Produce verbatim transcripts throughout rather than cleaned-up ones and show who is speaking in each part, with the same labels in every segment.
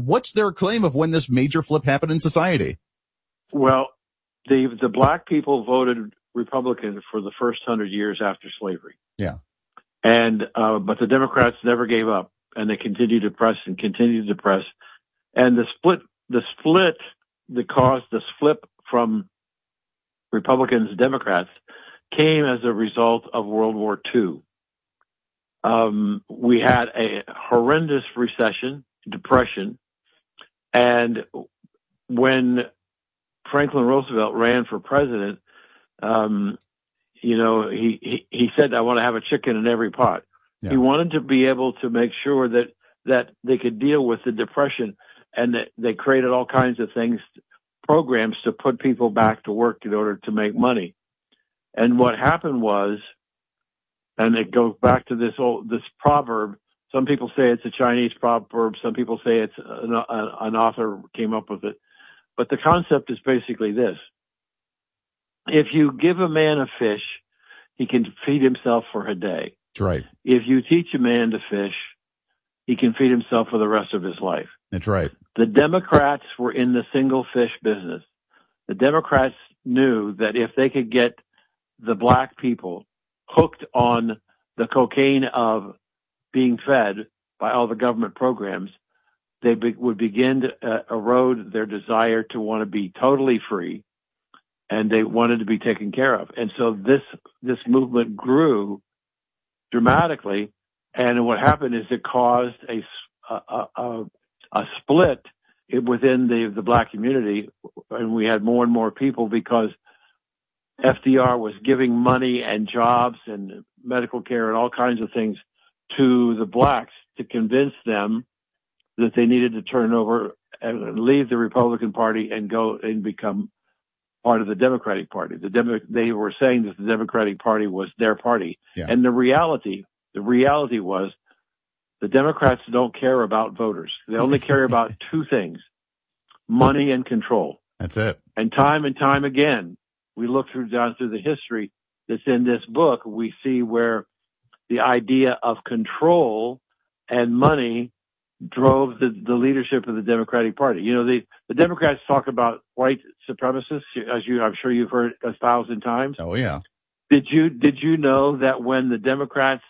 Speaker 1: what's their claim of when this major flip happened in society?
Speaker 2: Well, the the black people voted Republican for the first hundred years after slavery.
Speaker 1: Yeah.
Speaker 2: And, uh, but the Democrats never gave up, and they continued to press and continued to press. And the split, the split that caused the flip from Republicans to Democrats came as a result of World War Two. Um, we had a horrendous recession, depression, and when Franklin Roosevelt ran for president, um, you know, he, he, he said, I want to have a chicken in every pot. Yeah. He wanted to be able to make sure that, that they could deal with the depression, and that they created all kinds of things, programs to put people back to work in order to make money. And what happened was, and it goes back to this old, this proverb. Some people say it's a Chinese proverb. Some people say it's an, an author came up with it. But the concept is basically this. If you give a man a fish, he can feed himself for a day.
Speaker 1: That's right.
Speaker 2: If you teach a man to fish, he can feed himself for the rest of his life.
Speaker 1: That's right.
Speaker 2: The Democrats were in the single fish business. The Democrats knew that if they could get the black people hooked on the cocaine of being fed by all the government programs, they be, would begin to uh, erode their desire to want to be totally free, and they wanted to be taken care of. And so this this movement grew dramatically, and what happened is it caused a a, a, a split within the, the black community, and we had more and more people because F D R was giving money and jobs and medical care and all kinds of things to the blacks to convince them that they needed to turn over and leave the Republican Party and go and become part of the Democratic Party. The Demo- they were saying that the Democratic Party was their party. Yeah. And the reality, the reality was the Democrats don't care about voters. They only care about two things, money and control.
Speaker 1: That's it.
Speaker 2: And time and time again, we look through down through the history that's in this book, we see where the idea of control and money drove the, the leadership of the Democratic Party. You know, the, the Democrats talk about white supremacists, as you, I'm sure you've heard a thousand times.
Speaker 1: Oh, yeah.
Speaker 2: Did you, did you know that when the Democrats,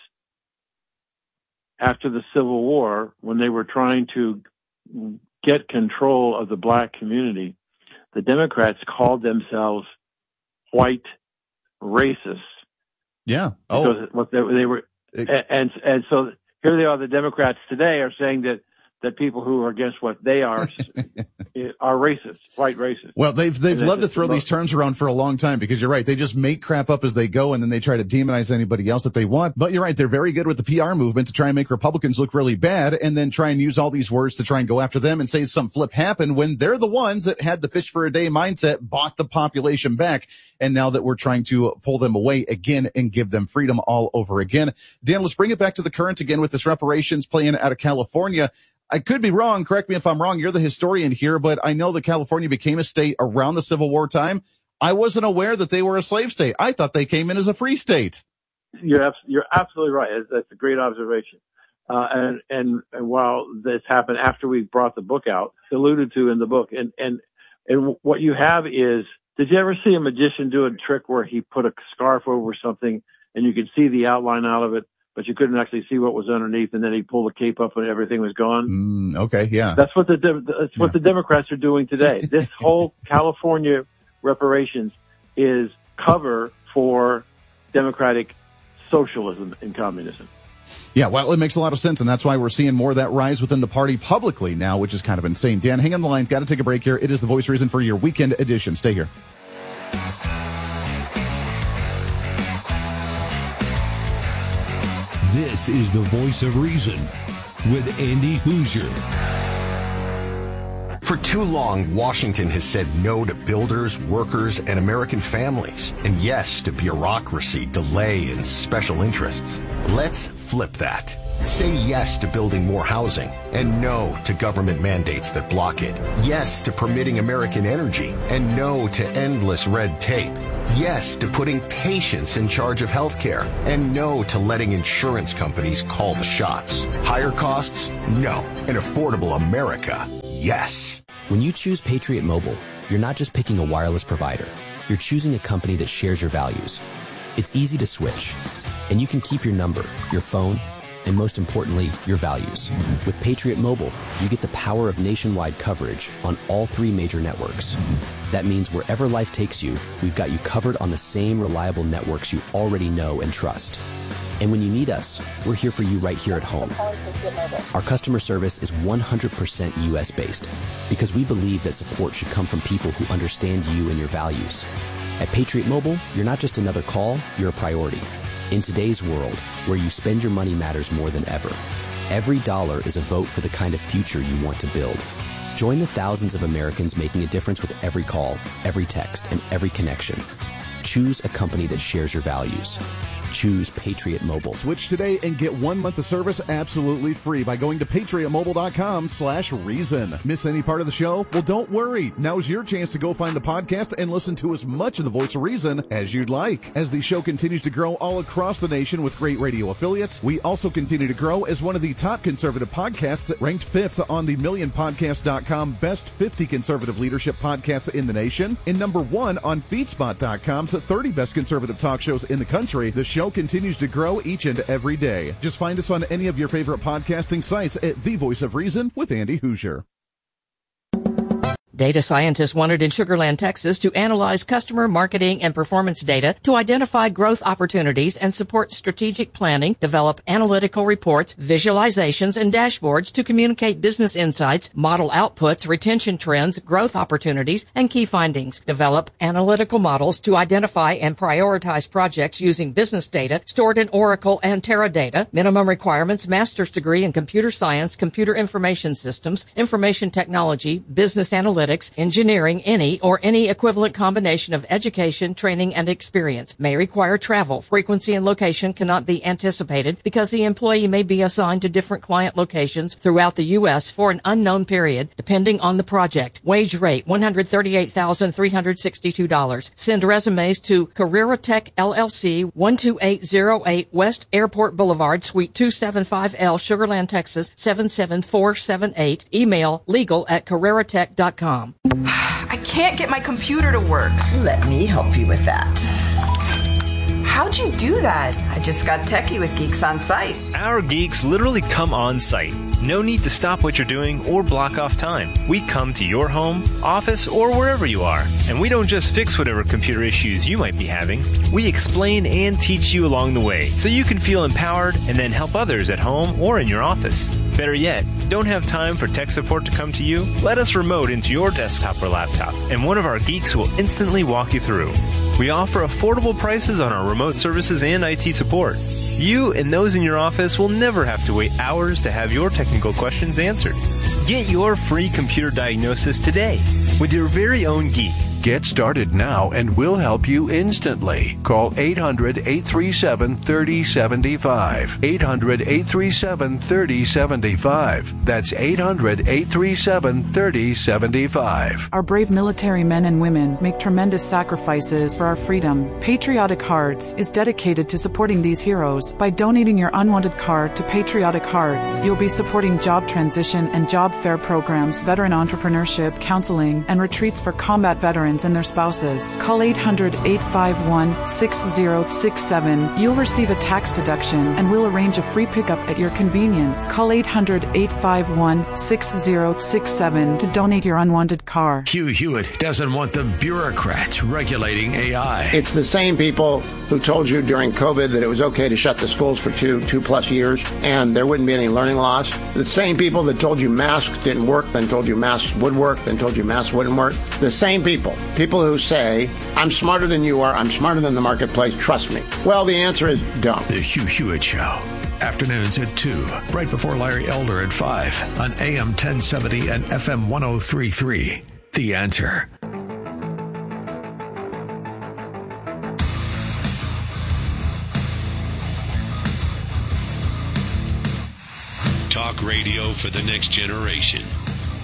Speaker 2: after the Civil War, when they were trying to get control of the black community, the Democrats called themselves white racists?
Speaker 1: Yeah. Oh,
Speaker 2: because what they, they were, it, and and so here they are. The Democrats today are saying that that people who are against what they are are racist, white racist.
Speaker 1: Well, they've they've loved to throw these terms around for a long time because you're right. They just make crap up as they go, and then they try to demonize anybody else that they want. But you're right. They're very good with the P R movement to try and make Republicans look really bad, and then try and use all these words to try and go after them and say some flip happened when they're the ones that had the fish for a day mindset, bought the population back, and now that we're trying to pull them away again and give them freedom all over again. Dan, let's bring it back to the current again with this reparations plan out of California. I could be wrong. Correct me if I'm wrong. You're the historian here, but I know that California became a state around the Civil War time. I wasn't aware that they were a slave state. I thought they came in as a free state.
Speaker 2: You're you're absolutely right. That's a great observation. Uh, and, and, and while this happened after we brought the book out, it's alluded to in the book. And, and, and what you have is, did you ever see a magician do a trick where he put a scarf over something and you could see the outline out of it, but you couldn't actually see what was underneath, and then he pulled the cape up and everything was gone?
Speaker 1: Mm, okay, yeah.
Speaker 2: That's what the that's what yeah. the Democrats are doing today. This whole California reparations is cover for democratic socialism and communism.
Speaker 1: Yeah, well, it makes a lot of sense, and that's why we're seeing more of that rise within the party publicly now, which is kind of insane. Dan, hang on the line. Got to take a break here. It is the Voice of Reason for your weekend edition. Stay here.
Speaker 3: This is the Voice of Reason with Andy Hoosier.
Speaker 4: For too long, Washington has said no to builders, workers, and American families, and yes to bureaucracy, delay, and special interests. Let's flip that. Say yes to building more housing, and no to government mandates that block it. Yes to permitting American energy, and no to endless red tape. Yes to putting patients in charge of healthcare, and no to letting insurance companies call the shots. Higher costs? No. An affordable America? yes.
Speaker 5: When you choose Patriot Mobile, you're not just picking a wireless provider. You're choosing a company that shares your values. It's easy to switch, and you can keep your number, your phone, and most importantly, your values. With Patriot Mobile, you get the power of nationwide coverage on all three major networks. That means wherever life takes you, we've got you covered on the same reliable networks you already know and trust. And when you need us, we're here for you right here at home. Our customer service is one hundred percent U S based because we believe that support should come from people who understand you and your values. At Patriot Mobile, you're not just another call, you're a priority. In today's world, where you spend your money matters more than ever, every dollar is a vote for the kind of future you want to build. Join the thousands of Americans making a difference with every call, every text, and every connection. Choose a company that shares your values. Choose Patriot Mobile.
Speaker 1: Switch today and get one month of service absolutely free by going to patriotmobile.com slash reason. Miss any part of the show? Well, don't worry. Now's your chance to go find the podcast and listen to as much of the Voice of Reason as you'd like. As the show continues to grow all across the nation with great radio affiliates, we also continue to grow as one of the top conservative podcasts, ranked fifth on the million podcast dot com Best fifty Conservative Leadership Podcasts in the nation, and number one on feedspot dot com's thirty Best Conservative Talk Shows in the country. The show continues to grow each and every day. Just find us on any of your favorite podcasting sites at The Voice of Reason with Andy Hoosier.
Speaker 6: Data scientists wanted in Sugar Land, Texas to analyze customer marketing and performance data to identify growth opportunities and support strategic planning, develop analytical reports, visualizations, and dashboards to communicate business insights, model outputs, retention trends, growth opportunities, and key findings, develop analytical models to identify and prioritize projects using business data stored in Oracle and Teradata, minimum requirements, master's degree in computer science, computer information systems, information technology, business analytics, engineering, any or any equivalent combination of education, training, and experience. May require travel. Frequency and location cannot be anticipated because the employee may be assigned to different client locations throughout the U S for an unknown period, depending on the project. Wage rate, one hundred thirty-eight thousand three hundred sixty-two dollars. Send resumes to Carrera Tech L L C, one two eight zero eight West Airport Boulevard, Suite two seventy-five L, Sugar Land, Texas, seven seven four seven eight. Email legal at carrera tech dot com.
Speaker 7: I can't get my computer to work.
Speaker 8: Let me help you with that.
Speaker 7: How'd you do that?
Speaker 8: I just got techie with Geeks on Site.
Speaker 9: Our geeks literally come on site. No need to stop what you're doing or block off time. We come to your home, office, or wherever you are. And we don't just fix whatever computer issues you might be having. We explain and teach you along the way so you can feel empowered and then help others at home or in your office. Better yet, don't have time for tech support to come to you? Let us remote into your desktop or laptop, and one of our geeks will instantly walk you through. We offer affordable prices on our remote services and I T support. You and those in your office will never have to wait hours to have your technical questions answered. Get your free computer diagnosis today with your very own geek.
Speaker 10: Get started now and we'll help you instantly. Call eight hundred, eight three seven, three oh seven five. eight hundred, eight three seven, three oh seven five. That's eight hundred, eight three seven, three oh seven five.
Speaker 11: Our brave military men and women make tremendous sacrifices for our freedom. Patriotic Hearts is dedicated to supporting these heroes. By donating your unwanted card to Patriotic Hearts, you'll be supporting job transition and job fair programs, veteran entrepreneurship, counseling, and retreats for combat veterans and their spouses. Call eight hundred, eight five one, six oh six seven. You'll receive a tax deduction and we'll arrange a free pickup at your convenience. Call eight hundred, eight five one, six oh six seven to donate your unwanted car.
Speaker 3: Hugh Hewitt doesn't want the bureaucrats regulating A I.
Speaker 12: It's the same people who told you during COVID that it was okay to shut the schools for two, two plus years and there wouldn't be any learning loss. The same people that told you masks didn't work, then told you masks would work, then told you masks wouldn't work. The same people. People who say, I'm smarter than you are, I'm smarter than the marketplace, trust me. Well, the answer is don't.
Speaker 3: The Hugh Hewitt Show. Afternoons at two, right before Larry Elder at five on A M ten seventy and F M ten thirty-three. The Answer.
Speaker 13: Talk radio for the next generation.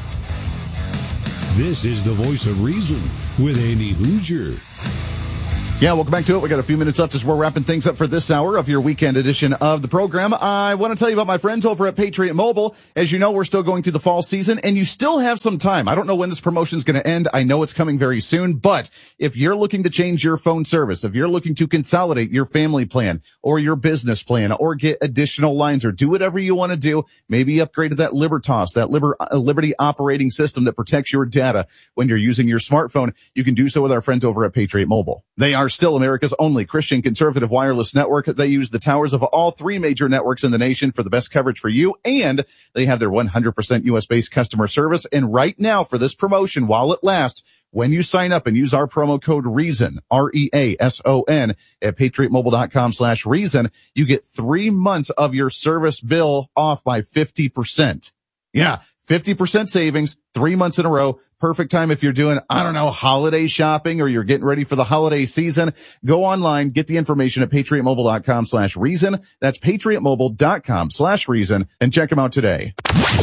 Speaker 3: This is the Voice of Reason with Andy Hoosier.
Speaker 1: Yeah, welcome back to it. We got a few minutes left as we're wrapping things up for this hour of your weekend edition of the program. I want to tell you about my friends over at Patriot Mobile. As you know, we're still going through the fall season and you still have some time. I don't know when this promotion is going to end. I know it's coming very soon, but if you're looking to change your phone service, if you're looking to consolidate your family plan or your business plan or get additional lines or do whatever you want to do, maybe upgrade to that Libertas, that Liber- uh, Liberty operating system that protects your data when you're using your smartphone, you can do so with our friends over at Patriot Mobile. They are still America's only Christian conservative wireless network. They use the towers of all three major networks in the nation for the best coverage for you, and they have their one hundred percent U S-based customer service. And right now, for this promotion, while it lasts, when you sign up and use our promo code REASON, R E A S O N, at patriotmobile.com slash reason, you get three months of your service bill off by fifty percent. Yeah, fifty percent savings, three months in a row. Perfect time if you're doing, I don't know, holiday shopping or you're getting ready for the holiday season. Go online, get the information at patriotmobile.com slash reason. That's patriotmobile.com slash reason and check them out today.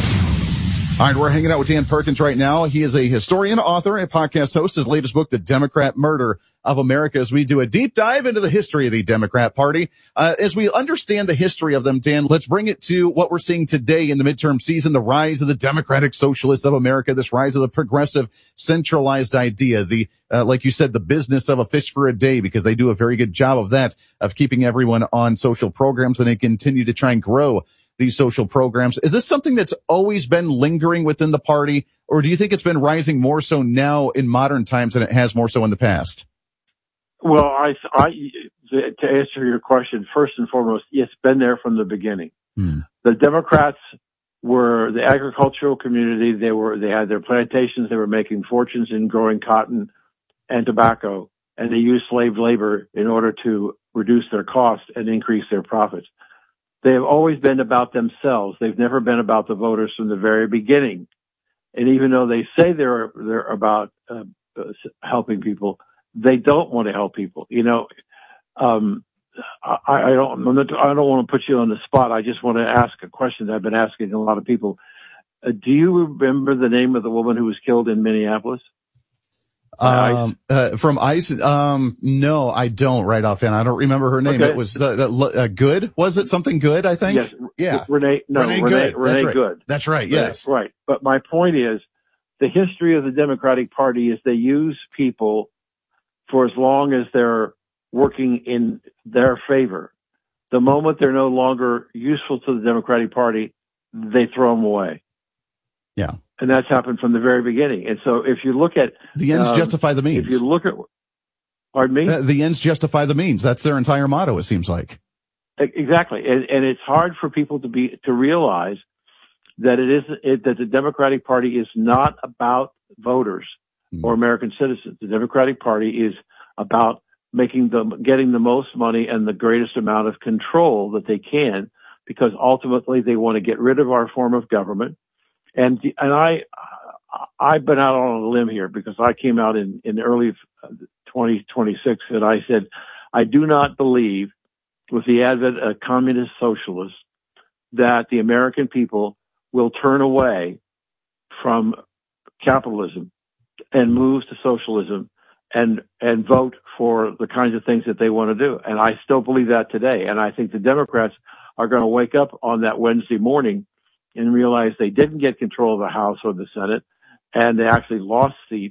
Speaker 1: All right, we're hanging out with Dan Perkins right now. He is a historian, author, and podcast host. His latest book, The Democrat Murder of America, as we do a deep dive into the history of the Democrat Party. Uh, as we understand the history of them, Dan, let's bring it to what we're seeing today in the midterm season, the rise of the Democratic Socialists of America, this rise of the progressive centralized idea, the, uh, like you said, the business of a fish for a day, because they do a very good job of that, of keeping everyone on social programs, and they continue to try and grow these social programs. Is this something that's always been lingering within the party, or do you think it's been rising more so now in modern times than it has more so in the past?
Speaker 2: Well, I, I, to answer your question, first and foremost, it's been there from the beginning. Hmm. The Democrats were the agricultural community. They were, they had their plantations. They were making fortunes in growing cotton and tobacco, and they used slave labor in order to reduce their costs and increase their profits. They have always been about themselves. They've never been about the voters from the very beginning. And even though they say they're they're about uh, helping people, they don't want to help people. You know, um, I, I don't I'm not, I don't want to put you on the spot. I just want to ask a question that I've been asking a lot of people. Uh, do you remember the name of the woman who was killed in Minneapolis?
Speaker 1: Um, uh, from ICE? Um, no, I don't right offhand. I don't remember her name.
Speaker 2: Okay.
Speaker 1: It was, uh, uh, Good. Was it something Good? I think.
Speaker 2: Yes.
Speaker 1: Yeah.
Speaker 2: Renee, no,
Speaker 1: Renee,
Speaker 2: Renee,
Speaker 1: Good.
Speaker 2: Renee
Speaker 1: That's right.
Speaker 2: Good.
Speaker 1: That's right. Yes.
Speaker 2: Right. But my point is, the history of the Democratic Party is they use people for as long as they're working in their favor. The moment they're no longer useful to the Democratic Party, they throw them away.
Speaker 1: Yeah.
Speaker 2: And that's happened from the very beginning. And so if you look at
Speaker 1: the ends
Speaker 2: um,
Speaker 1: justify the means.
Speaker 2: If you look at, pardon me?
Speaker 1: The, the ends justify the means. That's their entire motto, it seems like.
Speaker 2: Exactly. And, and it's hard for people to be, to realize that it is, it, that the Democratic Party is not about voters mm. or American citizens. The Democratic Party is about making them, getting the most money and the greatest amount of control that they can, because ultimately they want to get rid of our form of government. And, and I, I've been out on a limb here because I came out in, in early twenty twenty-six and I said, I do not believe with the advent of communist socialists that the American people will turn away from capitalism and move to socialism and, and vote for the kinds of things that they want to do. And I still believe that today. And I think the Democrats are going to wake up on that Wednesday morning and realize they didn't get control of the House or the Senate, and they actually lost seats.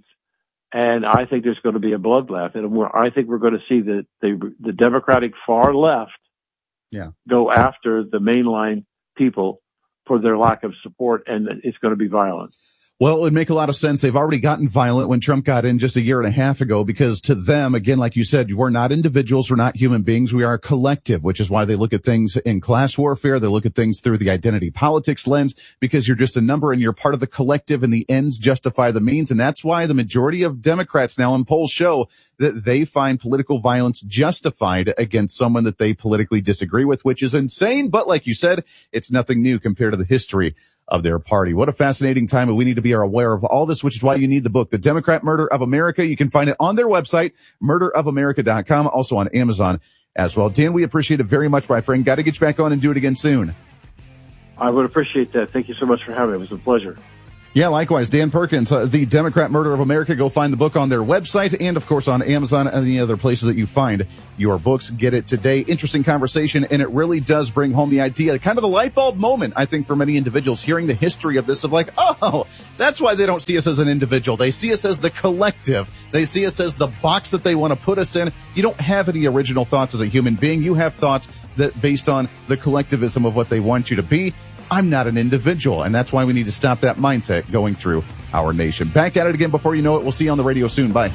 Speaker 2: And I think there's going to be a bloodbath, and we're, I think we're going to see the, the the Democratic far left
Speaker 1: yeah.
Speaker 2: go after the mainline people for their lack of support, and it's going to be violent.
Speaker 1: Well, it would make a lot of sense. They've already gotten violent when Trump got in just a year and a half ago, because to them, again, like you said, we're not individuals. We're not human beings. We are a collective, which is why they look at things in class warfare. They look at things through the identity politics lens, because you're just a number and you're part of the collective, and the ends justify the means. And that's why the majority of Democrats now in polls show that they find political violence justified against someone that they politically disagree with, which is insane. But like you said, it's nothing new compared to the history of their party. What a fascinating time, and we need to be aware of all this, which is why you need the book, The Democrat Murder of America. You can find it on their website, murder of america dot com, also on Amazon as well. Dan, we appreciate it very much, my friend. Got to get you back on and do it again soon.
Speaker 2: I would appreciate that. Thank you so much for having me. It was a pleasure.
Speaker 1: Yeah, likewise. Dan Perkins, uh, The Democrat Murder of America. Go find the book on their website and, of course, on Amazon and any other places that you find your books. Get it today. Interesting conversation, and it really does bring home the idea, kind of the light bulb moment, I think, for many individuals hearing the history of this of like, oh, that's why they don't see us as an individual. They see us as the collective. They see us as the box that they want to put us in. You don't have any original thoughts as a human being. You have thoughts that based on the collectivism of what they want you to be. I'm not an individual, and that's why we need to stop that mindset going through our nation. Back at it again before you know it. We'll see you on the radio soon. Bye.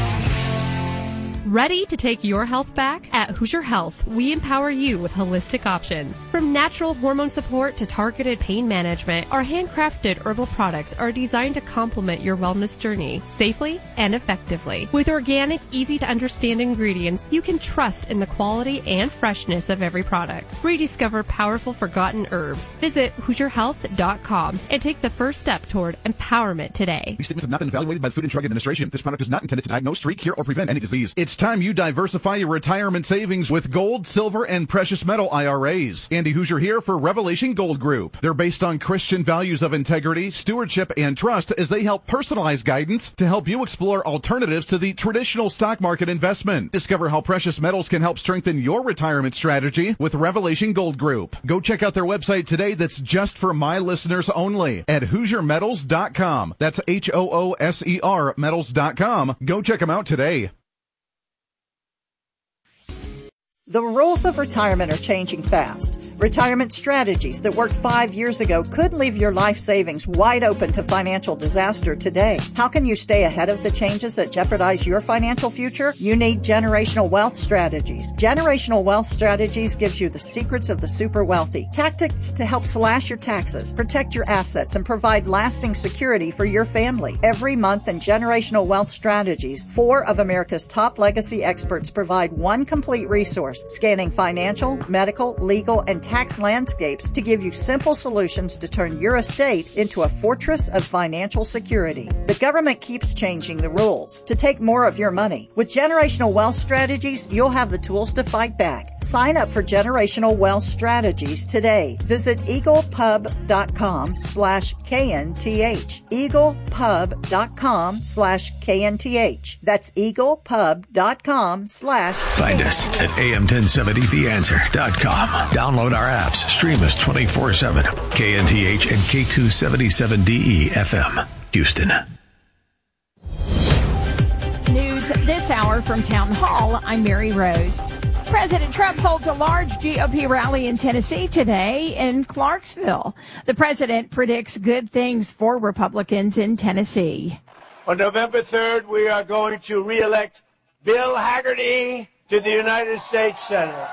Speaker 14: Ready to take your health back? At Hoosier Health, we empower you with holistic options. From natural hormone support to targeted pain management, our handcrafted herbal products are designed to complement your wellness journey safely and effectively. With organic, easy-to-understand ingredients, you can trust in the quality and freshness of every product. Rediscover powerful forgotten herbs. Visit Hoosier Health dot com and take the first step toward empowerment today.
Speaker 1: These statements have not been evaluated by the Food and Drug Administration. This product is not intended to diagnose, treat, cure, or prevent any disease. It's time you diversify your retirement savings with gold, silver, and precious metal I R As. Andy Hoosier here for Revelation Gold Group. They're based on Christian values of integrity, stewardship, and trust as they help personalize guidance to help you explore alternatives to the traditional stock market investment. Discover how precious metals can help strengthen your retirement strategy with Revelation Gold Group. Go check out their website today that's just for my listeners only at Hoosier Metals dot com. That's H O O S E R metals dot com. Go check them out today.
Speaker 15: The rules of retirement are changing fast. Retirement strategies that worked five years ago could leave your life savings wide open to financial disaster today. How can you stay ahead of the changes that jeopardize your financial future? You need Generational Wealth Strategies. Generational Wealth Strategies gives you the secrets of the super wealthy, tactics to help slash your taxes, protect your assets, and provide lasting security for your family. Every month in Generational Wealth Strategies, four of America's top legacy experts provide one complete resource, scanning financial, medical, legal, and tax landscapes to give you simple solutions to turn your estate into a fortress of financial security. The government keeps changing the rules to take more of your money. With Generational Wealth Strategies, you'll have the tools to fight back. Sign up for Generational Wealth Strategies today. Visit eaglepub.com slash KNTH. eaglepub.com slash KNTH. That's eaglepub.com slash
Speaker 3: Find us at A M ten seventy the answer dot com. Download our apps. Stream us twenty-four seven. K N T H and K two seventy-seven D E F M. Houston.
Speaker 16: News this hour from Town Hall. I'm Mary Rose. President Trump holds a large G O P rally in Tennessee today in Clarksville. The president predicts good things for Republicans in Tennessee.
Speaker 17: On November third, we are going to re-elect Bill Hagerty to the United States Senate.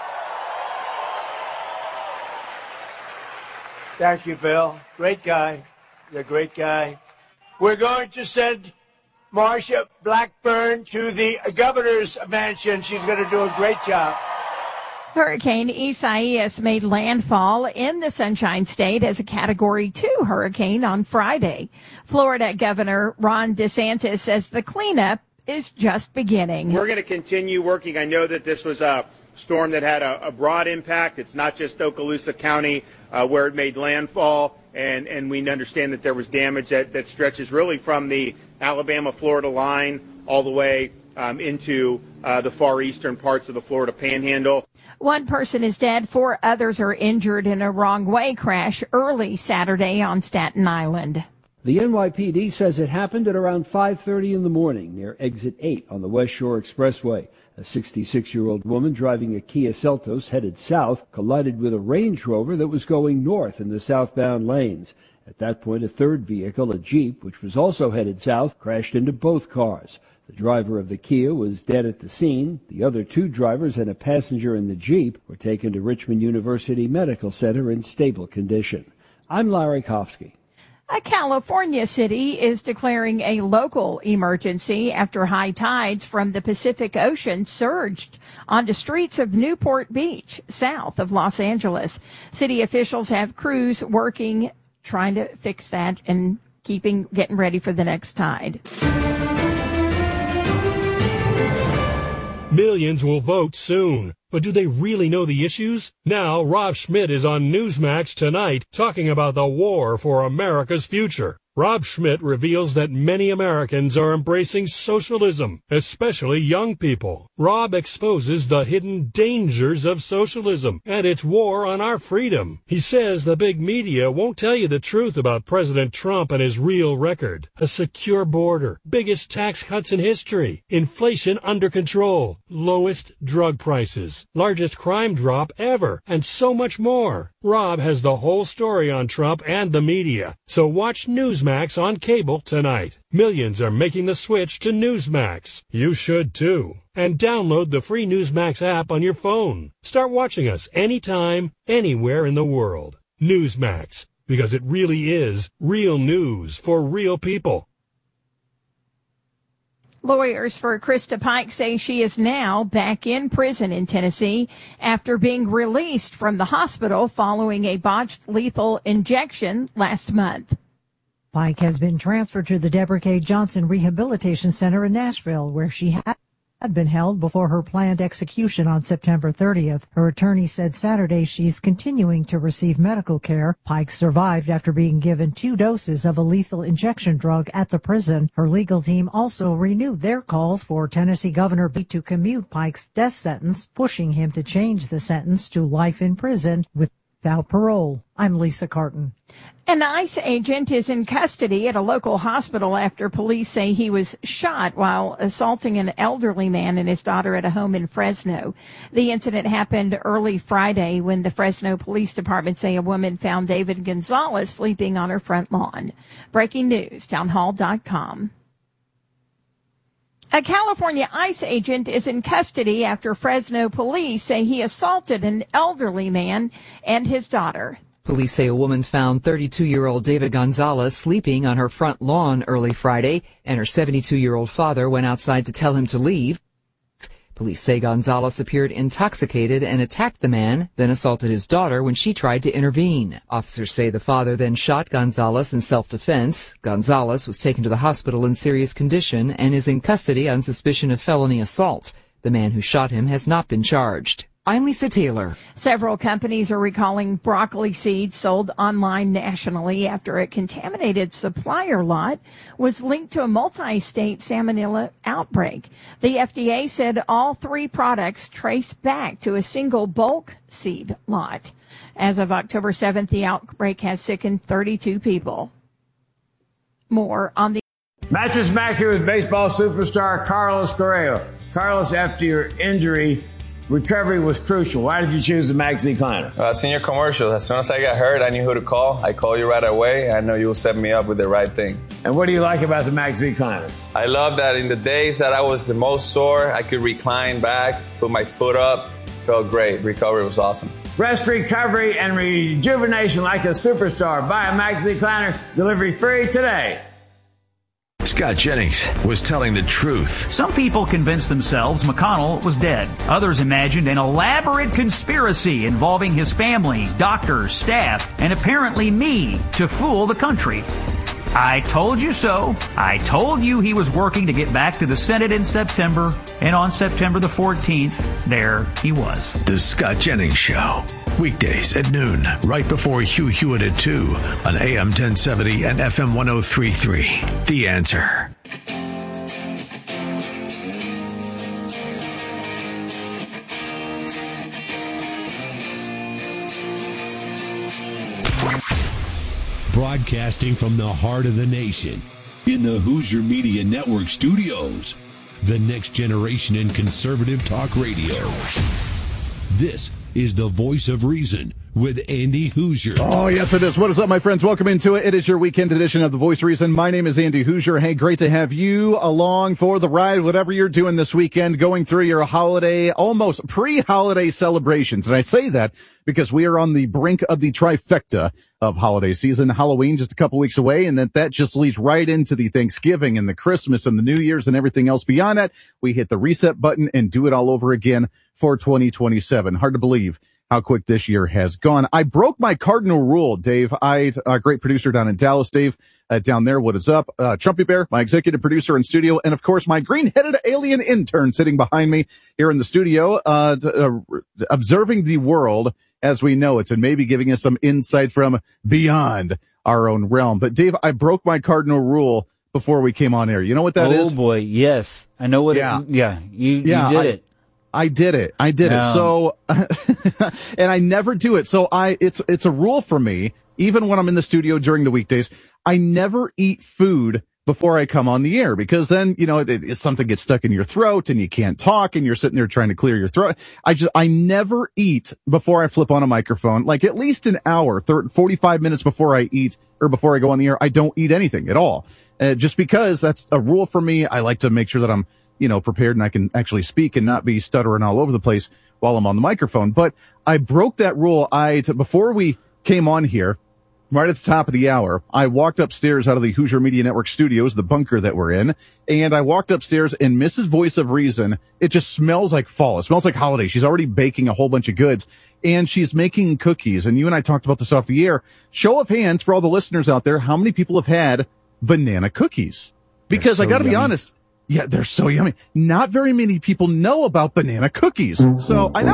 Speaker 17: Thank you, Bill. Great guy. You're a great guy. We're going to send Marsha Blackburn to the governor's mansion. She's going to do a great job.
Speaker 16: Hurricane Isaias made landfall in the Sunshine State as a Category two hurricane on Friday. Florida Governor Ron DeSantis says the cleanup is just beginning.
Speaker 18: We're going to continue working. I know that this was a storm that had a, a broad impact. It's not just Okaloosa County uh, where it made landfall, and, and we understand that there was damage that, that stretches really from the Alabama-Florida line all the way um, into uh, the far eastern parts of the Florida Panhandle.
Speaker 16: One person is dead, four others are injured in a wrong-way crash early Saturday on Staten Island.
Speaker 19: The N Y P D says it happened at around five thirty in the morning near Exit eight on the West Shore Expressway. A sixty-six-year-old woman driving a Kia Seltos headed south collided with a Range Rover that was going north in the southbound lanes. At that point, a third vehicle, a Jeep, which was also headed south, crashed into both cars. The driver of the Kia was dead at the scene. The other two drivers and a passenger in the Jeep were taken to Richmond University Medical Center in stable condition. I'm Larry Kofsky.
Speaker 16: A California city is declaring a local emergency after high tides from the Pacific Ocean surged onto streets of Newport Beach, south of Los Angeles. City officials have crews working, trying to fix that and keeping, getting ready for the next tide.
Speaker 20: Millions will vote soon. But do they really know the issues? Now, Rob Schmidt is on Newsmax tonight talking about the war for America's future. Rob Schmidt reveals that many Americans are embracing socialism, especially young people. Rob exposes the hidden dangers of socialism and its war on our freedom. He says the big media won't tell you the truth about President Trump and his real record. A secure border, biggest tax cuts in history, inflation under control, lowest drug prices, largest crime drop ever, and so much more. Rob has the whole story on Trump and the media, so watch Newsmax on cable tonight. Millions are making the switch to Newsmax. You should too. And download the free Newsmax app on your phone. Start watching us anytime, anywhere in the world. Newsmax, because it really is real news for real people.
Speaker 16: Lawyers for Krista Pike say she is now back in prison in Tennessee after being released from the hospital following a botched lethal injection last month.
Speaker 21: Pike has been transferred to the Deborah K. Johnson Rehabilitation Center in Nashville, where she had been held before her planned execution on September thirtieth. Her attorney said Saturday she's continuing to receive medical care. Pike survived after being given two doses of a lethal injection drug at the prison. Her legal team also renewed their calls for Tennessee Governor B to commute Pike's death sentence, pushing him to change the sentence to life in prison without parole. I'm Lisa Carton.
Speaker 16: An ICE agent is in custody at a local hospital after police say he was shot while assaulting an elderly man and his daughter at a home in Fresno. The incident happened early Friday when the Fresno Police Department say a woman found David Gonzalez sleeping on her front lawn. Breaking news, townhall dot com. A California ICE agent is in custody after Fresno police say he assaulted an elderly man and his daughter.
Speaker 22: Police say a woman found thirty-two-year-old David Gonzalez sleeping on her front lawn early Friday, and her seventy-two-year-old father went outside to tell him to leave. Police say Gonzalez appeared intoxicated and attacked the man, then assaulted his daughter when she tried to intervene. Officers say the father then shot Gonzalez in self-defense. Gonzalez was taken to the hospital in serious condition and is in custody on suspicion of felony assault. The man who shot him has not been charged. I'm Lisa Taylor.
Speaker 16: Several companies are recalling broccoli seeds sold online nationally after a contaminated supplier lot was linked to a multi-state salmonella outbreak. The F D A said all three products trace back to a single bulk seed lot. As of October seventh, the outbreak has sickened thirty-two people. More on the
Speaker 23: Mattress Mac here with baseball superstar Carlos Correa. Carlos, after your injury, recovery was crucial. Why did you choose the Max Decliner?
Speaker 24: Uh, seen your commercials. As soon as I got hurt, I knew who to call. I called you right away. I know you'll set me up with the right thing.
Speaker 23: And what do you like about the Max Decliner?
Speaker 24: I love that in the days that I was the most sore, I could recline back, put my foot up. Felt great. Recovery was awesome.
Speaker 23: Rest, recovery, and rejuvenation like a superstar. Buy a Max Decliner. Delivery free today.
Speaker 3: Scott Jennings was telling the truth.
Speaker 25: Some people convinced themselves McConnell was dead. Others imagined an elaborate conspiracy involving his family, doctors, staff, and apparently me to fool the country. I told you so. I told you he was working to get back to the Senate in September, and on September the fourteenth, there he was.
Speaker 3: The Scott Jennings Show. Weekdays at noon, right before Hugh Hewitt at two on A M ten seventy and F M ten thirty-three. The Answer.
Speaker 13: Broadcasting from the heart of the nation, in the Hoosier Media Network studios, the next generation in conservative talk radio. This is the Voice of Reason with Andy Hoosier.
Speaker 1: Oh, yes, it is. What is up, my friends? Welcome into it. It is your weekend edition of the Voice of Reason. My name is Andy Hoosier. Hey, great to have you along for the ride, whatever you're doing this weekend, going through your holiday, almost pre-holiday celebrations. And I say that because we are on the brink of the trifecta of holiday season. Halloween just a couple weeks away, and that that just leads right into the Thanksgiving and the Christmas and the New Year's and everything else beyond that. We hit the reset button and do it all over again for twenty twenty-seven. Hard to believe how quick this year has gone. I broke my cardinal rule, Dave. I, a great producer down in Dallas, Dave, uh, down there. What is up? Uh, Trumpy Bear, my executive producer in studio, and of course, my green-headed alien intern sitting behind me here in the studio, uh, uh observing the world as we know it, and maybe giving us some insight from beyond our own realm. But Dave, I broke my cardinal rule before we came on air. You know what that
Speaker 4: oh,
Speaker 1: is?
Speaker 4: Oh boy, yes. I know what
Speaker 1: yeah.
Speaker 4: it, yeah, you,
Speaker 1: yeah,
Speaker 4: you did
Speaker 1: I,
Speaker 4: it.
Speaker 1: I did it. I did
Speaker 4: no.
Speaker 1: it. So, and I never do it. So I, it's, it's a rule for me, even when I'm in the studio during the weekdays, I never eat food before I come on the air, because then, you know, it, it, something gets stuck in your throat and you can't talk and you're sitting there trying to clear your throat. I just, I never eat before I flip on a microphone, like at least an hour, thirty, forty-five minutes before I eat or before I go on the air. I don't eat anything at all. Uh, just because that's a rule for me. I like to make sure that I'm, you know, prepared and I can actually speak and not be stuttering all over the place while I'm on the microphone. But I broke that rule. I, t- before we came on here, right at the top of the hour, I walked upstairs out of the Hoosier Media Network studios, the bunker that we're in, and I walked upstairs and Missus Voice of Reason, it just smells like fall. It smells like holiday. She's already baking a whole bunch of goods and she's making cookies. And you and I talked about this off the air. Show of hands for all the listeners out there. How many people have had banana cookies? Because so I got to be honest. Yeah, they're so yummy. Not very many people know about banana cookies. So I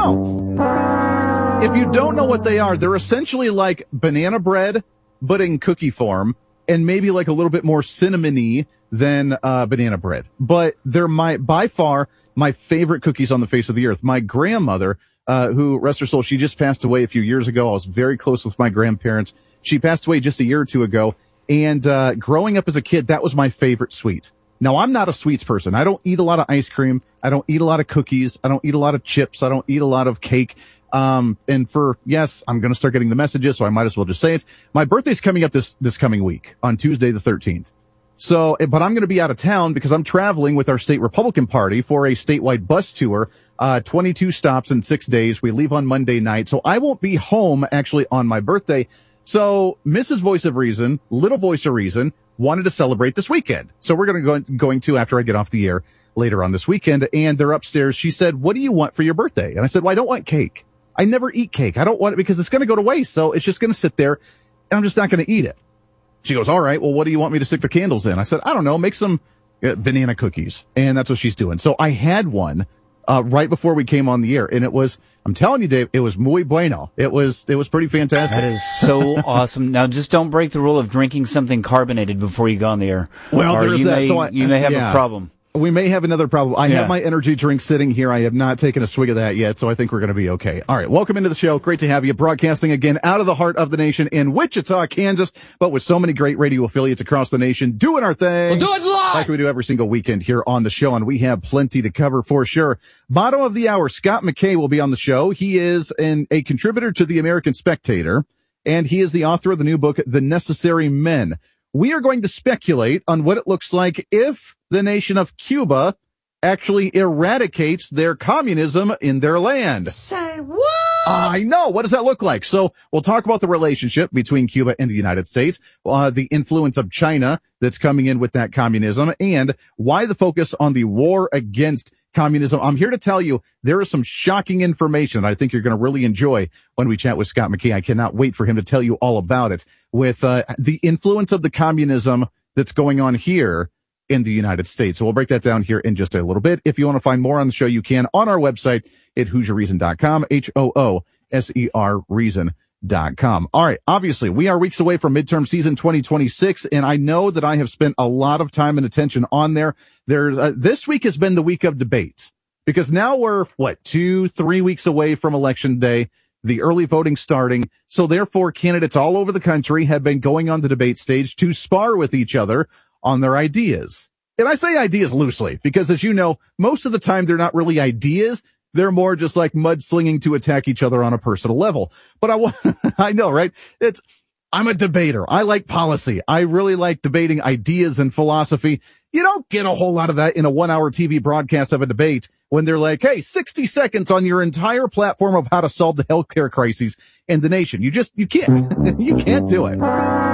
Speaker 1: know. If you don't know what they are, they're essentially like banana bread, but in cookie form, and maybe like a little bit more cinnamony than uh banana bread. But they're my, by far, my favorite cookies on the face of the earth. My grandmother, uh, who, rest her soul, she just passed away a few years ago. I was very close with my grandparents. She passed away just a year or two ago. And uh growing up as a kid, that was my favorite sweet. Now, I'm not a sweets person. I don't eat a lot of ice cream. I don't eat a lot of cookies. I don't eat a lot of chips. I don't eat a lot of cake. Um, and for, yes, I'm going to start getting the messages, so I might as well just say it. My birthday's coming up this, this coming week on Tuesday the thirteenth. So, but I'm going to be out of town because I'm traveling with our state Republican Party for a statewide bus tour, uh, twenty-two stops in six days. We leave on Monday night. So I won't be home actually on my birthday. So Missus Voice of Reason, Little Voice of Reason, wanted to celebrate this weekend. So we're going to go, going to after I get off the air later on this weekend. And they're upstairs. She said, what do you want for your birthday? And I said, well, I don't want cake. I never eat cake. I don't want it because it's going to go to waste. So it's just going to sit there and I'm just not going to eat it. She goes, all right, well, what do you want me to stick the candles in? I said, I don't know, make some uh, banana cookies. And that's what she's doing. So I had one, uh, right before we came on the air. And it was, I'm telling you, Dave, it was muy bueno. It was, it was pretty fantastic.
Speaker 4: That is so awesome. Now, just don't break the rule of drinking something carbonated before you go on the air.
Speaker 1: Well,
Speaker 4: or
Speaker 1: there's
Speaker 4: you
Speaker 1: that.
Speaker 4: May,
Speaker 1: So I,
Speaker 4: you may have
Speaker 1: yeah.
Speaker 4: a problem.
Speaker 1: We may have another problem. I
Speaker 4: yeah.
Speaker 1: have my energy drink sitting here. I have not taken a swig of that yet, so I think we're going to be okay. All right, welcome into the show. Great to have you. Broadcasting again out of the heart of the nation in Wichita, Kansas, but with so many great radio affiliates across the nation doing our thing.
Speaker 5: We'll do it live!
Speaker 1: Like we do every single weekend here on the show, and we have plenty to cover for sure. Bottom of the hour, Scott McKay will be on the show. He is an, a contributor to the American Spectator, and he is the author of the new book, The Necessary Men. We are going to speculate on what it looks like if the nation of Cuba actually eradicates their communism in their land.
Speaker 5: Say what?
Speaker 1: I know. What does that look like? So we'll talk about the relationship between Cuba and the United States, uh, the influence of China that's coming in with that communism, and why the focus on the war against communism. I'm here to tell you there is some shocking information I think you're going to really enjoy when we chat with Scott McKay. I cannot wait for him to tell you all about it with uh, the influence of the communism that's going on here in the United States. So we'll break that down here in just a little bit. If you want to find more on the show, you can on our website at hoosier reason dot com, H O O S E R reason dot com. All right. Obviously, we are weeks away from midterm season twenty twenty-six, and I know that I have spent a lot of time and attention on there. There, uh, this week has been the week of debates because now we're, what, two, three weeks away from election day, the early voting starting. So therefore, candidates all over the country have been going on the debate stage to spar with each other on their ideas. And I say ideas loosely because, as you know, most of the time they're not really ideas. They're more just like mudslinging to attack each other on a personal level. But I want, I know, right? It's, I'm a debater. I like policy. I really like debating ideas and philosophy. You don't get a whole lot of that in a one hour T V broadcast of a debate when they're like, hey, sixty seconds on your entire platform of how to solve the healthcare crises in the nation. You just, you can't, you can't do it.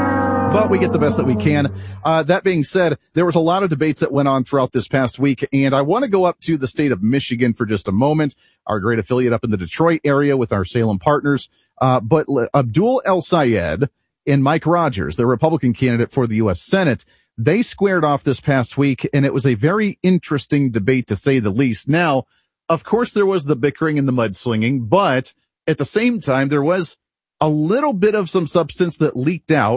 Speaker 1: But we get the best that we can. Uh, that being said, there was a lot of debates that went on throughout this past week, and I want to go up to the state of Michigan for just a moment, our great affiliate up in the Detroit area with our Salem partners. Uh, but Abdul El-Sayed and Mike Rogers, the Republican candidate for the U S Senate, they squared off this past week, and it was a very interesting debate to say the least. Now, of course, there was the bickering and the mudslinging, but at the same time, there was a little bit of some substance that leaked out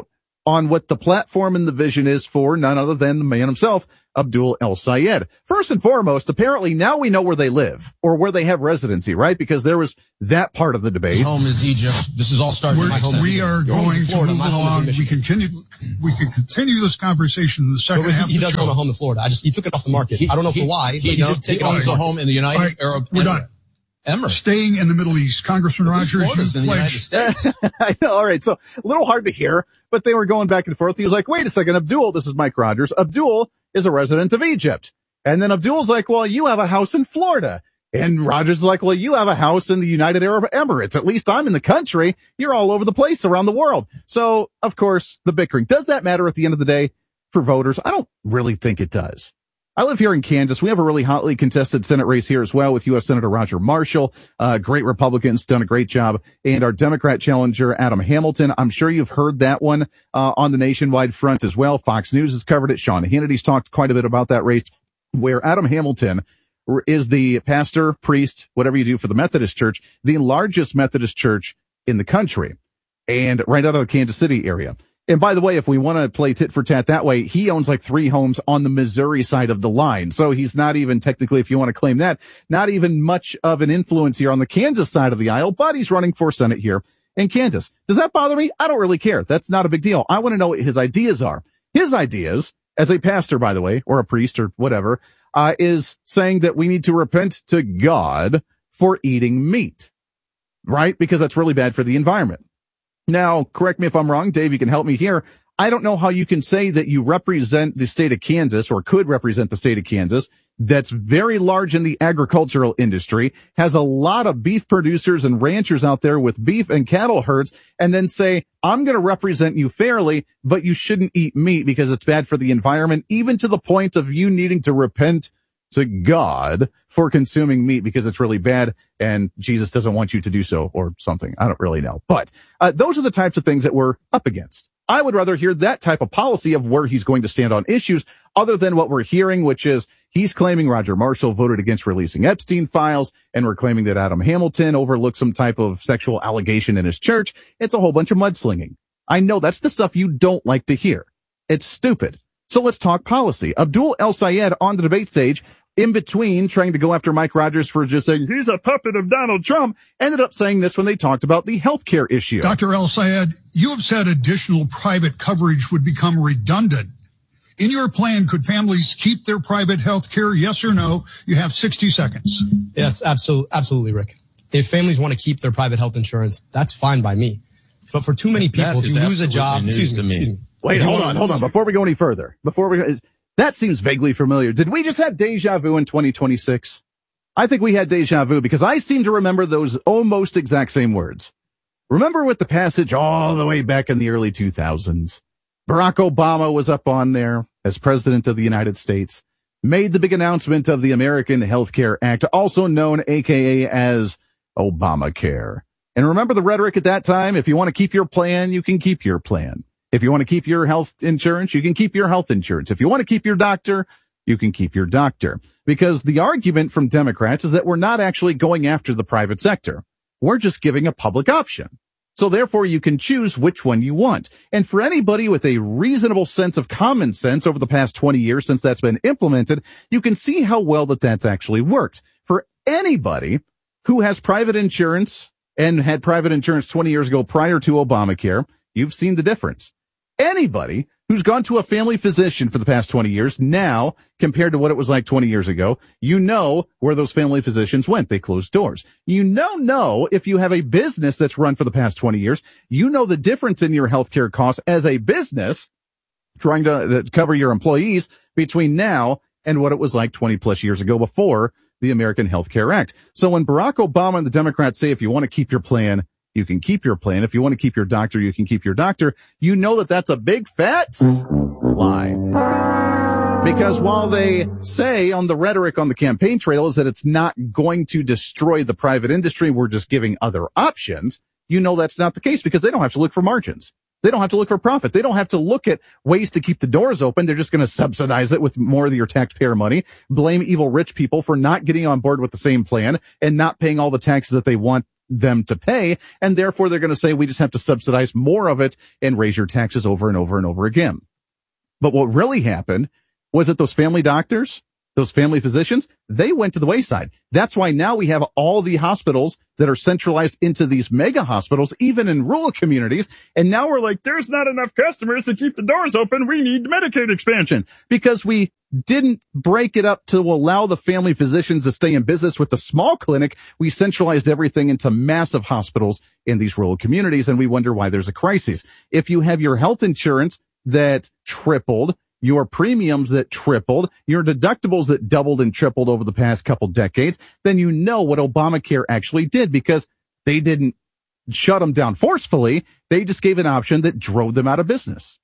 Speaker 1: on what the platform and the vision is for none other than the man himself, Abdul El-Sayed. First and foremost, apparently now we know where they live or where they have residency, right? Because there was that part of the debate.
Speaker 5: His home is Egypt. This is all starting.
Speaker 6: We're,
Speaker 5: my home
Speaker 6: we are going to move along. We continue. We can continue this conversation in the second
Speaker 5: but
Speaker 6: half.
Speaker 5: He, he
Speaker 6: of the
Speaker 5: does
Speaker 6: show.
Speaker 5: own a home in Florida. I just he took it off the market.
Speaker 6: He,
Speaker 5: I don't know
Speaker 6: he,
Speaker 5: for why.
Speaker 6: He,
Speaker 5: but he,
Speaker 6: he
Speaker 5: just take it owns a home in the United
Speaker 6: right,
Speaker 5: Arab
Speaker 6: We're done.
Speaker 5: Emirates.
Speaker 6: Staying in the Middle East, Congressman
Speaker 5: well,
Speaker 6: Rogers,
Speaker 5: Florida's
Speaker 6: you
Speaker 5: in the United
Speaker 6: pledged.
Speaker 5: States.
Speaker 1: I know. All right. So a little hard to hear, but they were going back and forth. He was like, wait a second, Abdul, this is Mike Rogers. Abdul is a resident of Egypt. And then Abdul's like, well, you have a house in Florida. And Rogers is like, well, you have a house in the United Arab Emirates. At least I'm in the country. You're all over the place around the world. So, of course, the bickering. Does that matter at the end of the day for voters? I don't really think it does. I live here in Kansas. We have a really hotly contested Senate race here as well with U S Senator Roger Marshall. Uh, great Republicans, done a great job. And our Democrat challenger, Adam Hamilton. I'm sure you've heard that one, uh, on the nationwide front as well. Fox News has covered it. Sean Hannity's talked quite a bit about that race, where Adam Hamilton is the pastor, priest, whatever you do for the Methodist Church, the largest Methodist church in the country, and right out of the Kansas City area. And by the way, if we want to play tit for tat that way, he owns like three homes on the Missouri side of the line. So he's not even technically, if you want to claim that, not even much of an influence here on the Kansas side of the aisle, but he's running for Senate here in Kansas. Does that bother me? I don't really care. That's not a big deal. I want to know what his ideas are. His ideas, as a pastor, by the way, or a priest or whatever, uh, is saying that we need to repent to God for eating meat, right? Because that's really bad for the environment. Now, correct me if I'm wrong, Dave, you can help me here. I don't know how you can say that you represent the state of Kansas or could represent the state of Kansas that's very large in the agricultural industry, has a lot of beef producers and ranchers out there with beef and cattle herds, and then say, I'm going to represent you fairly, but you shouldn't eat meat because it's bad for the environment, even to the point of you needing to repent to God for consuming meat because it's really bad and Jesus doesn't want you to do so or something. I don't really know. But uh, those are the types of things that we're up against. I would rather hear that type of policy of where he's going to stand on issues other than what we're hearing, which is he's claiming Roger Marshall voted against releasing Epstein files, and we're claiming that Adam Hamilton overlooked some type of sexual allegation in his church. It's a whole bunch of mudslinging. I know that's the stuff you don't like to hear. It's stupid. So let's talk policy. Abdul El-Sayed on the debate stage, in between trying to go after Mike Rogers for just saying he's a puppet of Donald Trump, ended up saying this when they talked about the healthcare issue.
Speaker 6: Doctor El-Sayed, you have said additional private coverage would become redundant. In your plan, could families keep their private health care? Yes or no? You have sixty seconds.
Speaker 5: Yes, absolutely, absolutely, Rick. If families want to keep their private health insurance, that's fine by me. But for too many people, if you lose a job, excuse me, excuse me.
Speaker 1: Wait, hold on, hold on. Before we go any further, before we go, is, that seems vaguely familiar. Did we just have deja vu in twenty twenty-six? I think we had deja vu because I seem to remember those almost exact same words. Remember with the passage all the way back in the early two thousands, Barack Obama was up on there as president of the United States, made the big announcement of the American Health Care Act, also known A K A as Obamacare. And remember the rhetoric at that time? If you want to keep your plan, you can keep your plan. If you want to keep your health insurance, you can keep your health insurance. If you want to keep your doctor, you can keep your doctor. Because the argument from Democrats is that we're not actually going after the private sector. We're just giving a public option. So therefore you can choose which one you want. And for anybody with a reasonable sense of common sense over the past twenty years since that's been implemented, you can see how well that that's actually worked. For anybody who has private insurance and had private insurance twenty years ago prior to Obamacare, you've seen the difference. Anybody who's gone to a family physician for the past twenty years now compared to what it was like twenty years ago, you know where those family physicians went. They closed doors. You know, know if you have a business that's run for the past twenty years, you know the difference in your healthcare costs as a business trying to, to cover your employees between now and what it was like twenty plus years ago before the American Health Care Act. So when Barack Obama and the Democrats say if you want to keep your plan, you can keep your plan. If you want to keep your doctor, you can keep your doctor. You know that that's a big fat lie. Because while they say on the rhetoric on the campaign trail is that it's not going to destroy the private industry, we're just giving other options, you know that's not the case because they don't have to look for margins. They don't have to look for profit. They don't have to look at ways to keep the doors open. They're just going to subsidize it with more of your taxpayer money, blame evil rich people for not getting on board with the same plan and not paying all the taxes that they want them to pay. And therefore they're going to say, we just have to subsidize more of it and raise your taxes over and over and over again. But what really happened was that those family doctors, those family physicians, they went to the wayside. That's why now we have all the hospitals that are centralized into these mega hospitals, even in rural communities. And now we're like, there's not enough customers to keep the doors open. We need Medicaid expansion because we didn't break it up to allow the family physicians to stay in business with the small clinic. We centralized everything into massive hospitals in these rural communities. And we wonder why there's a crisis. If you have your health insurance that tripled, your premiums that tripled, your deductibles that doubled and tripled over the past couple decades, then you know what Obamacare actually did, because they didn't shut them down forcefully. They just gave an option that drove them out of business.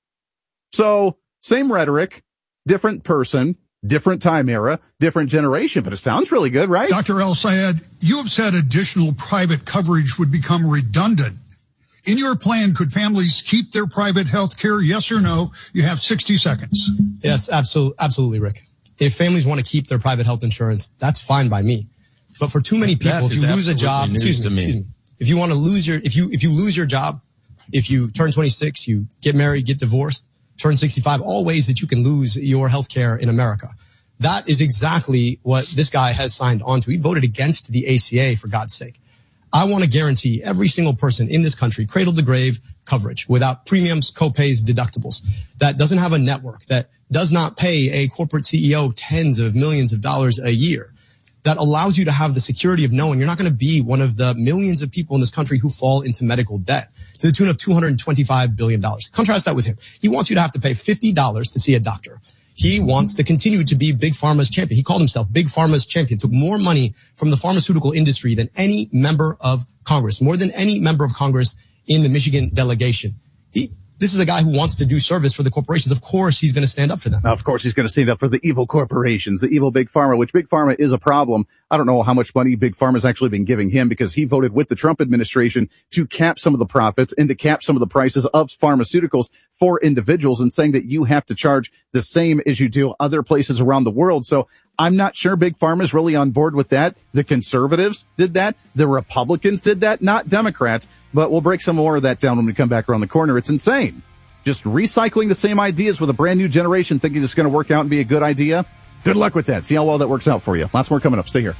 Speaker 1: So same rhetoric, different person, different time era, different generation, but it sounds really good, right?
Speaker 6: Doctor El-Sayed, you have said additional private coverage would become redundant. In your plan, could families keep their private health care? Yes or no? You have sixty seconds.
Speaker 5: Yes, absolutely, absolutely, Rick. If families want to keep their private health insurance, that's fine by me. But for too many people, if you lose a job, excuse me, excuse me, if you want to lose your, if you, if you lose your job, if you turn twenty-six, you get married, get divorced, turn sixty-five, all ways that you can lose your health care in America. That is exactly what this guy has signed on to. He voted against the A C A, for God's sake. I want to guarantee every single person in this country cradle to grave coverage without premiums, copays, deductibles, that doesn't have a network, that does not pay a corporate C E O tens of millions of dollars a year, that allows you to have the security of knowing you're not going to be one of the millions of people in this country who fall into medical debt to the tune of two hundred twenty-five billion dollars. Contrast that with him. He wants you to have to pay fifty dollars to see a doctor. He wants to continue to be Big Pharma's champion. He called himself Big Pharma's champion, took more money from the pharmaceutical industry than any member of Congress, more than any member of Congress in the Michigan delegation. He, this is a guy who wants to do service for the corporations. Of course, he's going to stand up for them.
Speaker 1: Now, of course, he's going to stand up for the evil corporations, the evil Big Pharma, which Big Pharma is a problem. I don't know how much money Big Pharma has actually been giving him, because he voted with the Trump administration to cap some of the profits and to cap some of the prices of pharmaceuticals for individuals, and saying that you have to charge the same as you do other places around the world. So I'm not sure Big Pharma is really on board with that. The conservatives did that. The Republicans did that, not Democrats. But we'll break some more of that down when we come back around the corner. It's insane. Just recycling the same ideas with a brand new generation, thinking it's going to work out and be a good idea. Good luck with that. See how well that works out for you. Lots more coming up. Stay here.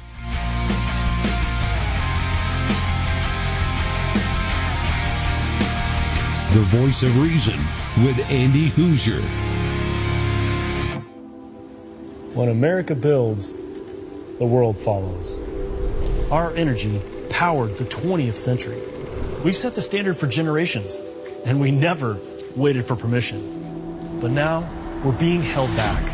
Speaker 13: The Voice of Reason with Andy Hoosier.
Speaker 7: When America builds, the world follows. Our energy powered the twentieth century. We've set the standard for generations, and we never waited for permission. But now, we're being held back.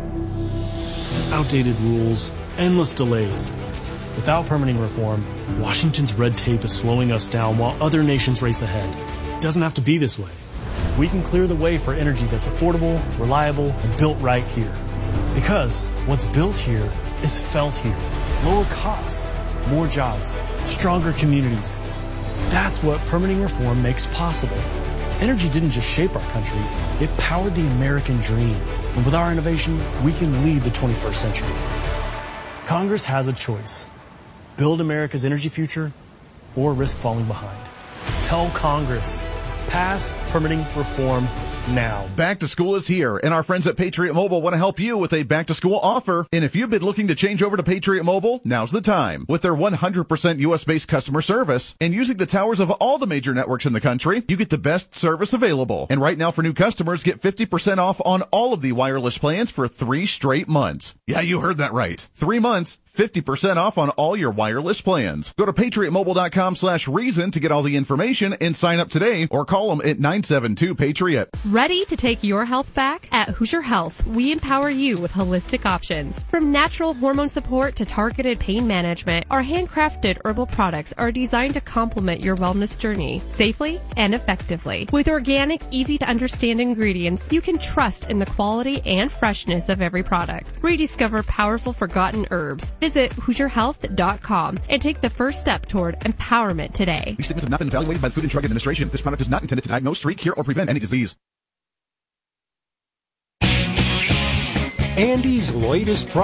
Speaker 7: Outdated rules, endless delays. Without permitting reform, Washington's red tape is slowing us down while other nations race ahead. It doesn't have to be this way. We can clear the way for energy that's affordable, reliable, and built right here. Because what's built here is felt here. Lower costs, more jobs, stronger communities. That's what permitting reform makes possible. Energy didn't just shape our country, it powered the American dream. And with our innovation, we can lead the twenty-first century. Congress has a choice. Build America's energy future or risk falling behind. Tell Congress, pass permitting reform now.
Speaker 1: Back to school is here, and our friends at Patriot Mobile want to help you with a back to school offer. And if you've been looking to change over to Patriot Mobile, now's the time. With their one hundred percent U S based customer service and using the towers of all the major networks in the country, you get the best service available. And right now for new customers, get fifty percent off on all of the wireless plans for three straight months. Yeah, you heard that right. Three months. fifty percent off on all your wireless plans. Go to patriotmobile.com slash reason to get all the information and sign up today, or call them at nine seven two Patriot.
Speaker 14: Ready to take your health back? At Hoosier Health, we empower you with holistic options. From natural hormone support to targeted pain management, our handcrafted herbal products are designed to complement your wellness journey safely and effectively. With organic, easy to understand ingredients, you can trust in the quality and freshness of every product. Rediscover powerful forgotten herbs. Visit Hoosier Health dot com and take the first step toward empowerment today.
Speaker 1: These statements have not been evaluated by the Food and Drug Administration. This product is not intended to diagnose, treat, cure, or prevent any disease.
Speaker 20: Andy's latest product.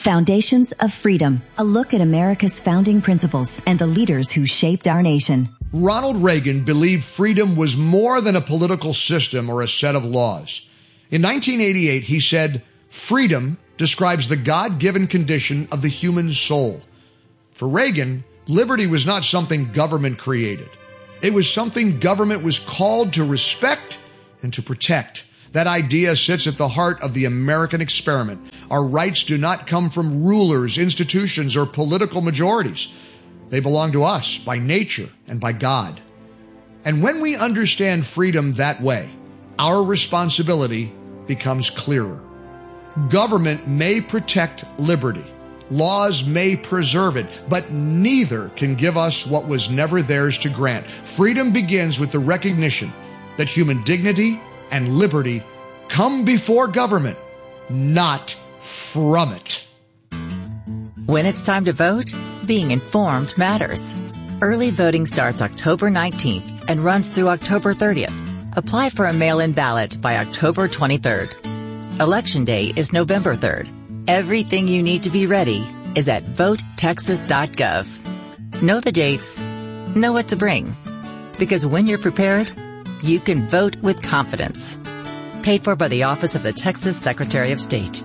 Speaker 8: Foundations of Freedom, a look at America's founding principles and the leaders who shaped our nation.
Speaker 9: Ronald Reagan believed freedom was more than a political system or a set of laws. In nineteen eighty-eight, he said, "Freedom describes the God-given condition of the human soul." For Reagan, liberty was not something government created. It was something government was called to respect and to protect. That idea sits at the heart of the American experiment. Our rights do not come from rulers, institutions, or political majorities. They belong to us by nature and by God. And when we understand freedom that way, our responsibility becomes clearer. Government may protect liberty. Laws may preserve it, but neither can give us what was never theirs to grant. Freedom begins with the recognition that human dignity and liberty come before government, not from it.
Speaker 10: When it's time to vote, being informed matters. Early voting starts October nineteenth and runs through October thirtieth. Apply for a mail-in ballot by October twenty-third. Election day is November third. Everything you need to be ready is at vote texas dot gov. Know the dates, know what to bring. Because when you're prepared, you can vote with confidence. Paid for by the Office of the Texas Secretary of State.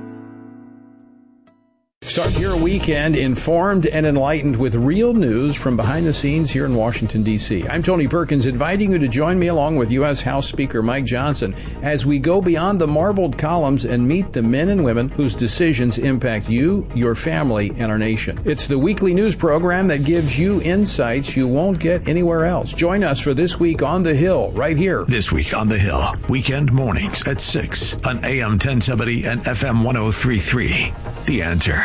Speaker 11: Start your weekend informed and enlightened with real news from behind the scenes here in Washington, D C I'm Tony Perkins, inviting you to join me along with U S House Speaker Mike Johnson as we go beyond the marbled columns and meet the men and women whose decisions impact you, your family, and our nation. It's the weekly news program that gives you insights you won't get anywhere else. Join us for This Week on the Hill, right here.
Speaker 3: This Week on the Hill, weekend mornings at six on A M ten seventy and F M one oh three point three. The Answer.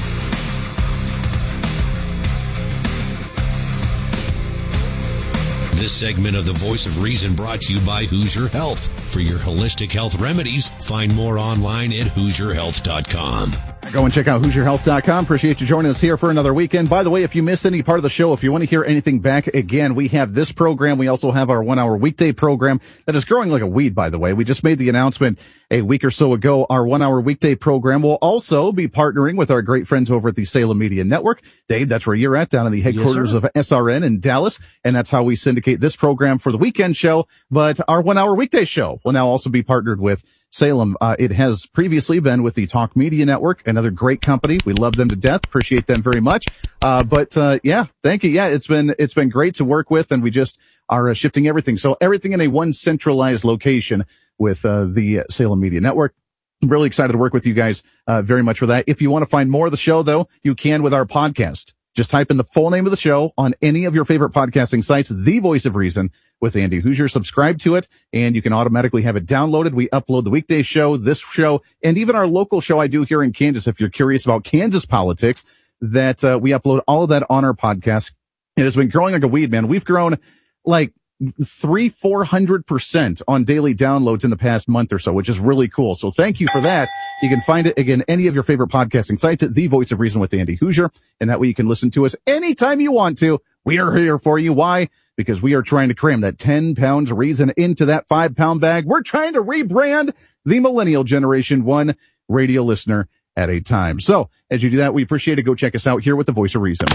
Speaker 13: This segment of the Voice of Reason brought to you by Hoosier Health. For your holistic health remedies, find more online at hoosier health dot com.
Speaker 1: Go and check out hoosier health dot com. Appreciate you joining us here for another weekend. By the way, if you missed any part of the show, if you want to hear anything back again, we have this program. We also have our one-hour weekday program that is growing like a weed, by the way. We just made the announcement a week or so ago. Our one-hour weekday program will also be partnering with our great friends over at the Salem Media Network. Dave, that's where you're at, down in the headquarters yes, of S R N in Dallas. And that's how we syndicate this program for the weekend show. But our one-hour weekday show will now also be partnered with Salem. Uh, it has previously been with the Talk Media Network, another great company. We love them to death. Appreciate them very much. Uh, but, uh, yeah, thank you. Yeah, it's been, it's been great to work with, and we just are uh, shifting everything. So everything in a one centralized location with, uh, the Salem Media Network. I'm really excited to work with you guys, uh, very much for that. If you want to find more of the show, though, you can with our podcast. Just type in the full name of the show on any of your favorite podcasting sites, The Voice of Reason with Andy Hoosier. Subscribe to it, and you can automatically have it downloaded. We upload the weekday show, this show, and even our local show I do here in Kansas. If you're curious about Kansas politics, that uh, we upload all of that on our podcast. It has been growing like a weed, man. We've grown like three, four hundred percent on daily downloads in the past month or so, which is really cool. So thank you for that. You can find it again, any of your favorite podcasting sites at The Voice of Reason with Andy Hoosier. And that way you can listen to us anytime you want to. We are here for you. Why? Because we are trying to cram that ten pounds of reason into that five pound bag. We're trying to rebrand the millennial generation, one radio listener at a time. So as you do that, we appreciate it. Go check us out here with The Voice of Reason.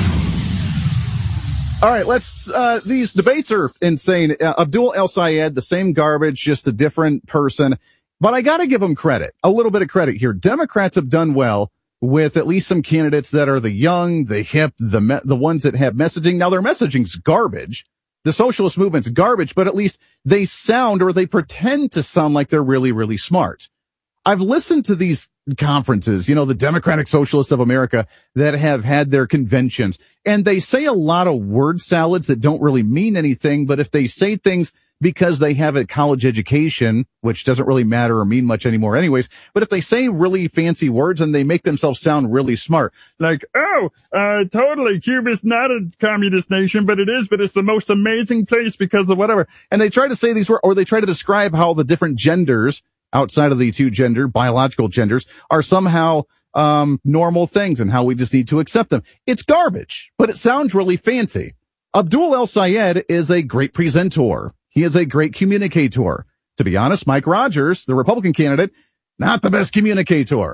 Speaker 1: All right, let's, uh, these debates are insane. Uh, Abdul El-Sayed, the same garbage, just a different person. But I gotta give him credit, a little bit of credit here. Democrats have done well with at least some candidates that are the young, the hip, the, me- the ones that have messaging. Now their messaging's garbage. The socialist movement's garbage, but at least they sound, or they pretend to sound like they're really, really smart. I've listened to these conferences, you know, the Democratic Socialists of America that have had their conventions, and they say a lot of word salads that don't really mean anything, but if they say things because they have a college education, which doesn't really matter or mean much anymore anyways, but if they say really fancy words and they make themselves sound really smart, like, oh, uh, totally, Cuba's not a communist nation, but it is, but it's the most amazing place because of whatever. And they try to say these words, or they try to describe how the different genders outside of the two gender, biological genders, are somehow um normal things and how we just need to accept them. It's garbage, but it sounds really fancy. Abdul El-Sayed is a great presenter. He is a great communicator. To be honest, Mike Rogers, the Republican candidate, not the best communicator.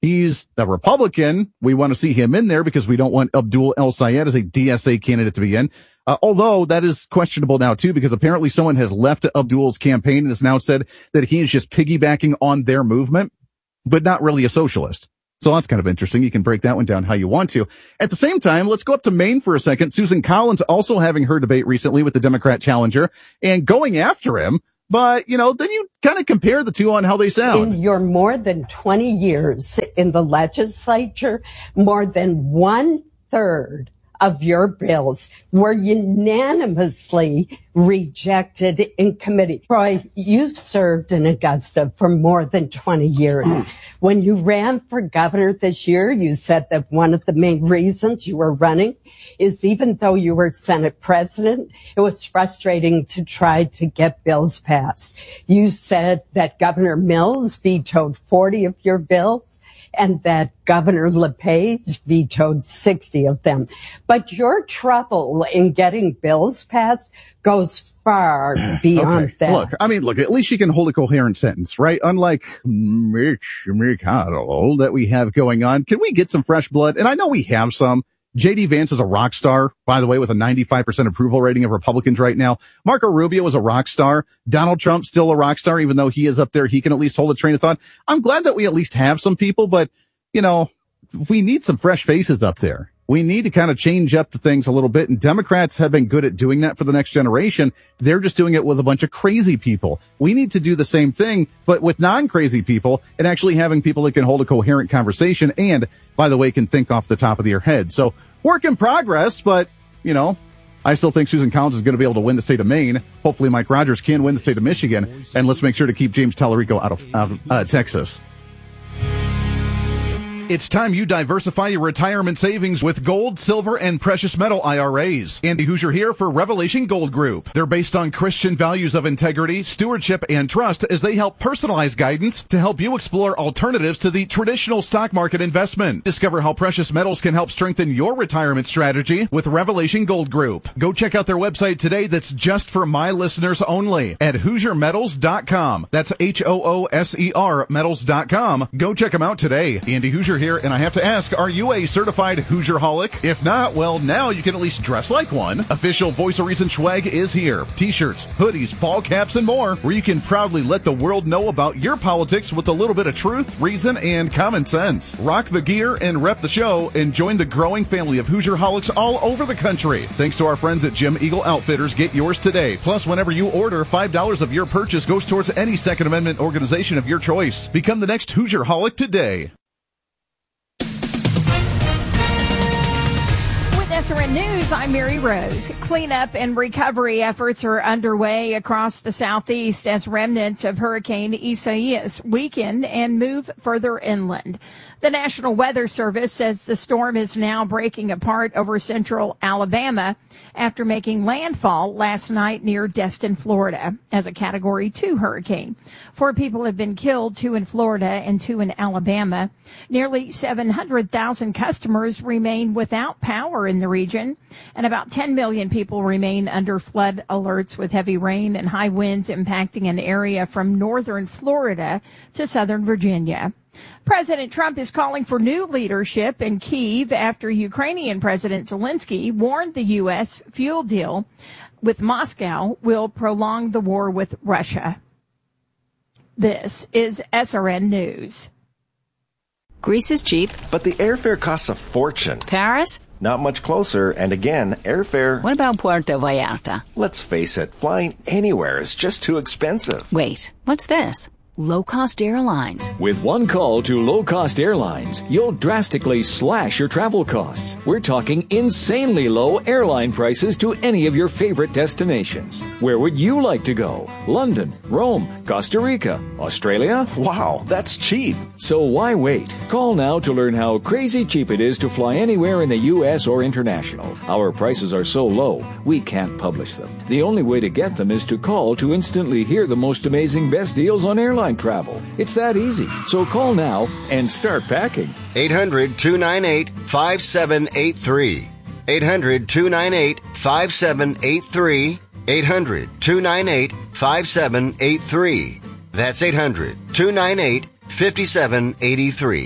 Speaker 1: He's a Republican. We want to see him in there because we don't want Abdul El-Sayed as a D S A candidate to be in. Uh, although that is questionable now too, because apparently someone has left Abdul's campaign and has now said that he is just piggybacking on their movement, but not really a socialist. So that's kind of interesting. You can break that one down how you want to. At the same time, let's go up to Maine for a second. Susan Collins also having her debate recently with the Democrat challenger and going after him. But, you know, then you kind of compare the two on how they sound.
Speaker 2: In your more than twenty years in the legislature, more than one third of your bills were unanimously rejected in committee. Troy, you've served in Augusta for more than twenty years. When you ran for governor this year, you said that one of the main reasons you were running is even though you were Senate president, it was frustrating to try to get bills passed. You said that Governor Mills vetoed forty of your bills and that Governor LePage vetoed sixty of them. But your trouble in getting bills passed goes far beyond
Speaker 1: okay.
Speaker 2: that.
Speaker 1: Look, I mean, look, at least she can hold a coherent sentence, right? Unlike Mitch McConnell that we have going on. Can we get some fresh blood? And I know we have some. J D Vance is a rock star, by the way, with a ninety-five percent approval rating of Republicans right now. Marco Rubio is a rock star. Donald Trump's still a rock star, even though he is up there. He can at least hold a train of thought. I'm glad that we at least have some people, but, you know, we need some fresh faces up there. We need to kind of change up the things a little bit, and Democrats have been good at doing that for the next generation. They're just doing it with a bunch of crazy people. We need to do the same thing, but with non-crazy people and actually having people that can hold a coherent conversation and, by the way, can think off the top of their head. So, work in progress, but, you know, I still think Susan Collins is going to be able to win the state of Maine. Hopefully Mike Rogers can win the state of Michigan, and let's make sure to keep James Tallarico out of, out of uh, Texas. It's time you diversify your retirement savings with gold, silver, and precious metal I R As. Andy Hoosier here for Revelation Gold Group. They're based on Christian values of integrity, stewardship, and trust as they help personalize guidance to help you explore alternatives to the traditional stock market investment. Discover how precious metals can help strengthen your retirement strategy with Revelation Gold Group. Go check out their website today that's just for my listeners only at Hoosier Metals dot com. That's H O O S E R Metals dot com. Go check them out today. Andy Hoosier here, and I have to ask, are you a certified Hoosierholic? If not, well, now you can at least dress like one. Official Voice of Reason swag is here. T-shirts, hoodies, ball caps, and more, where you can proudly let the world know about your politics with a little bit of truth, reason, and common sense. Rock the gear and rep the show, and join the growing family of Hoosierholics all over the country. Thanks to our friends at Jim Eagle Outfitters, get yours today. Plus, whenever you order, five dollars of your purchase goes towards any Second Amendment organization of your choice. Become the next Hoosierholic today.
Speaker 16: S R N News, I'm Mary Rose. Cleanup and recovery efforts are underway across the southeast as remnants of Hurricane Isaias weaken and move further inland. The National Weather Service says the storm is now breaking apart over central Alabama after making landfall last night near Destin, Florida, as a Category two hurricane. Four people have been killed, two in Florida and two in Alabama. Nearly seven hundred thousand customers remain without power in the region, and about ten million people remain under flood alerts with heavy rain and high winds impacting an area from northern Florida to southern Virginia. President Trump is calling for new leadership in Kyiv after Ukrainian President Zelensky warned the U S fuel deal with Moscow will prolong the war with Russia. This is S R N News.
Speaker 12: Greece is cheap,
Speaker 15: but the airfare costs a fortune.
Speaker 12: Paris?
Speaker 15: Not much closer, and again, airfare...
Speaker 12: What about Puerto Vallarta?
Speaker 15: Let's face it, flying anywhere is just too expensive.
Speaker 12: Wait, what's this? Low-cost airlines.
Speaker 17: With one call to low-cost airlines, you'll drastically slash your travel costs. We're talking insanely low airline prices to any of your favorite destinations. Where would you like to go? London, Rome, Costa Rica, Australia?
Speaker 15: Wow, that's cheap.
Speaker 17: So why wait? Call now to learn how crazy cheap it is to fly anywhere in the U S or international. Our prices are so low, we can't publish them. The only way to get them is to call to instantly hear the most amazing best deals on airline travel. It's that easy. So call now and start packing.
Speaker 18: eight hundred, two nine eight, five seven eight three. eight hundred, two nine eight, five seven eight three. eight hundred, two nine eight, five seven eight three. That's eight hundred, two nine eight, five seven eight three.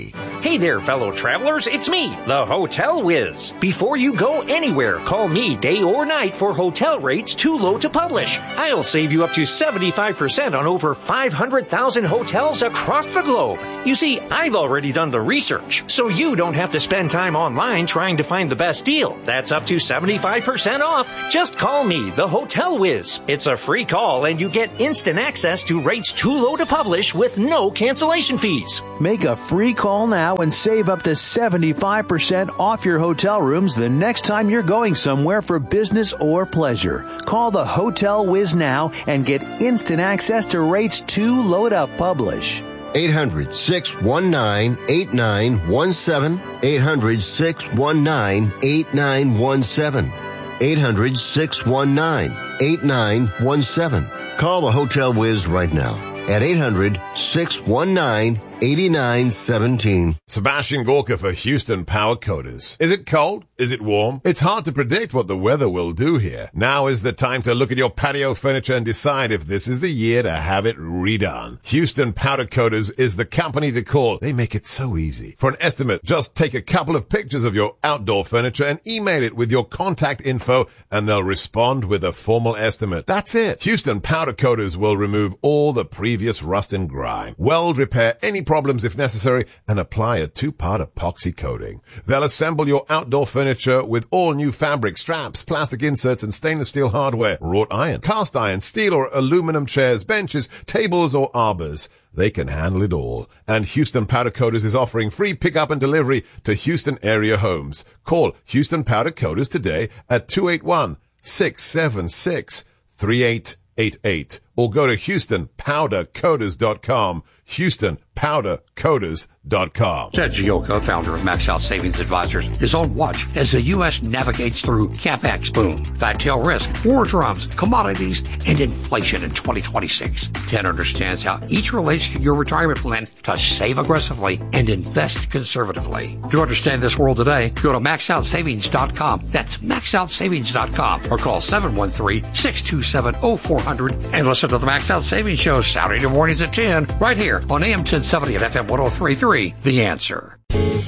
Speaker 19: Hey there, fellow travelers. It's me, the Hotel Whiz. Before you go anywhere, call me day or night for hotel rates too low to publish. I'll save you up to seventy-five percent on over five hundred thousand hotels across the globe. You see, I've already done the research, so you don't have to spend time online trying to find the best deal. That's up to seventy-five percent off. Just call me, the Hotel Whiz. It's a free call and you get instant access to rates too low to publish with no cancellation fees.
Speaker 21: Make a free call now and save up to seventy-five percent off your hotel rooms the next time you're going somewhere for business or pleasure. Call the Hotel Whiz now and get instant access to rates too low to publish.
Speaker 18: eight hundred, six one nine, eight nine one seven. eight hundred, six one nine, eight nine one seven. eight hundred, six one nine, eight nine one seven. Call the Hotel Whiz right now at eight hundred, six one nine, eight nine one seven.
Speaker 22: Sebastian Gorka for Houston Power Coaters. Is it cold? Is it warm? It's hard to predict what the weather will do here. Now is the time to look at your patio furniture and decide if this is the year to have it redone. Houston Powder Coaters is the company to call. They make it so easy. For an estimate, just take a couple of pictures of your outdoor furniture and email it with your contact info and they'll respond with a formal estimate. That's it. Houston Powder Coaters will remove all the previous rust and grime, weld, repair any problems if necessary, and apply a two-part epoxy coating. They'll assemble your outdoor furniture with all new fabric, straps, plastic inserts, and stainless steel hardware, wrought iron, cast iron, steel or aluminum chairs, benches, tables, or arbors. They can handle it all. And Houston Powder Coaters is offering free pickup and delivery to Houston area homes. Call Houston Powder Coaters today at two eight one, six seven six, three eight eight eight or go to houston powder coaters dot com. Houston Powder Coaters dot com.
Speaker 23: Ted Gioka, founder of Max Out Savings Advisors, is on watch as the U S navigates through CapEx boom, fat tail risk, war drums, commodities, and inflation in twenty twenty-six. Ted understands how each relates to your retirement plan to save aggressively and invest conservatively. To understand this world today, go to max out savings dot com. That's max out savings dot com or call seven one three, six two seven, zero four zero zero and listen to the Max Out Savings Show Saturday mornings at ten right here on A M ten seventy and F M one oh three point three. The Answer.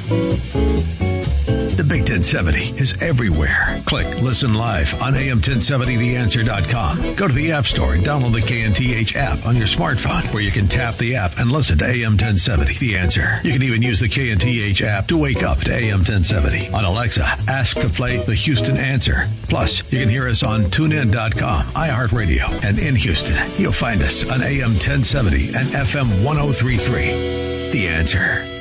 Speaker 3: The Big ten seventy is everywhere. Click Listen Live on A M ten seventy the answer dot com. Go to the App Store and download the K N T H app on your smartphone, where you can tap the app and listen to A M ten seventy The Answer. You can even use the K N T H app to wake up to A M ten seventy. On Alexa, ask to play the Houston Answer. Plus, you can hear us on tune in dot com, iHeartRadio, and in Houston, you'll find us on A M ten seventy and F M one oh three point three. The Answer.